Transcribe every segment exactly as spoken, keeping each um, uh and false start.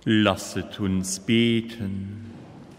Lasset uns beten.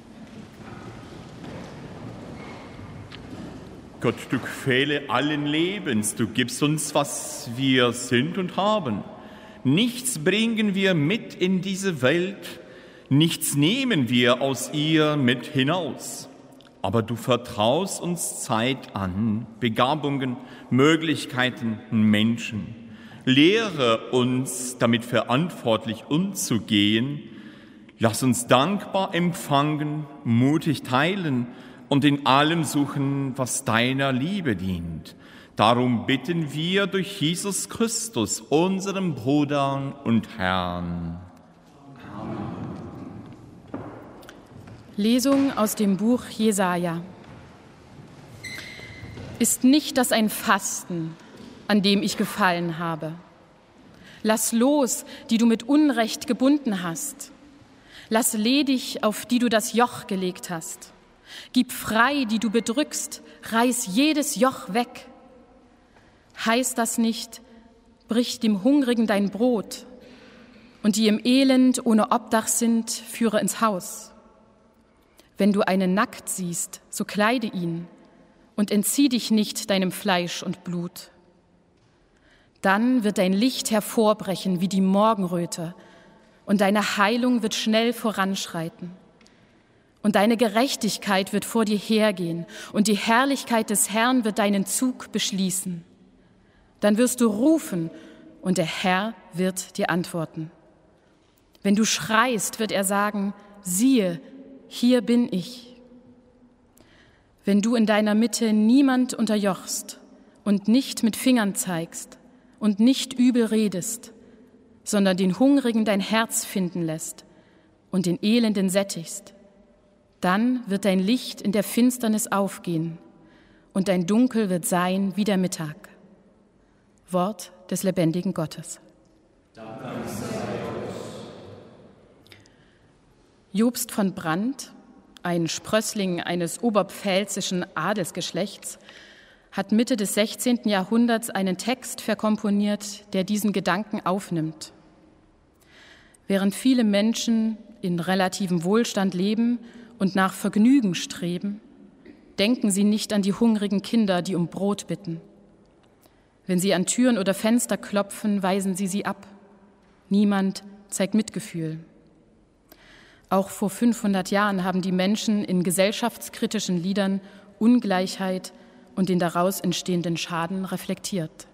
Gott, du Quelle allen Lebens, du gibst uns, was wir sind und haben. Nichts bringen wir mit in diese Welt, nichts nehmen wir aus ihr mit hinaus. Aber du vertraust uns Zeit an, Begabungen, Möglichkeiten, Menschen. Lehre uns, damit verantwortlich umzugehen. Lass uns dankbar empfangen, mutig teilen und in allem suchen, was deiner Liebe dient. Darum bitten wir durch Jesus Christus, unseren Bruder und Herrn. Amen. Lesung aus dem Buch Jesaja. Ist nicht das ein Fasten, an dem ich gefallen habe? Lass los, die du mit Unrecht gebunden hast. Lass ledig, auf die du das Joch gelegt hast. Gib frei, die du bedrückst, reiß jedes Joch weg. Heißt das nicht, brich dem Hungrigen dein Brot und die im Elend ohne Obdach sind, führe ins Haus. Wenn du einen nackt siehst, so kleide ihn und entzieh dich nicht deinem Fleisch und Blut. Dann wird dein Licht hervorbrechen wie die Morgenröte und deine Heilung wird schnell voranschreiten. Und deine Gerechtigkeit wird vor dir hergehen und die Herrlichkeit des Herrn wird deinen Zug beschließen. Dann wirst du rufen und der Herr wird dir antworten. Wenn du schreist, wird er sagen, siehe, hier bin ich. Wenn du in deiner Mitte niemand unterjochst und nicht mit Fingern zeigst und nicht übel redest, sondern den Hungrigen dein Herz finden lässt und den Elenden sättigst, dann wird dein Licht in der Finsternis aufgehen und dein Dunkel wird sein wie der Mittag. Wort des lebendigen Gottes. Dank sei Gott. Jobst von Brandt, ein Sprössling eines oberpfälzischen Adelsgeschlechts, hat Mitte des sechzehnten Jahrhunderts einen Text verkomponiert, der diesen Gedanken aufnimmt. Während viele Menschen in relativem Wohlstand leben und nach Vergnügen streben, denken sie nicht an die hungrigen Kinder, die um Brot bitten. Wenn sie an Türen oder Fenster klopfen, weisen sie sie ab. Niemand zeigt Mitgefühl. Auch vor fünfhundert Jahren haben die Menschen in gesellschaftskritischen Liedern Ungleichheit und den daraus entstehenden Schaden reflektiert.